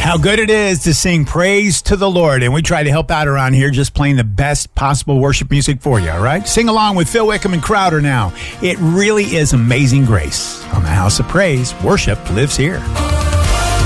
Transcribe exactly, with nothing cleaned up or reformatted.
How good it is to sing praise to the Lord. And we try to help out around here just playing the best possible worship music for you, all right? Sing along with Phil Wickham and Crowder now. It really is Amazing Grace. On the House of Praise, worship lives here.